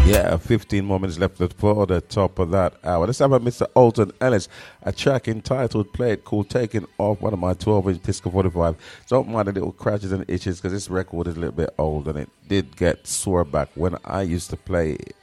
Yeah, 15 more minutes left for the top of that hour. Let's have a Mr. Alton Ellis, a track entitled Play It Cool, taking off one of my 12-inch Disco 45. Don't mind the little crashes and itches because this record is a little bit old and it did get sore back when I used to play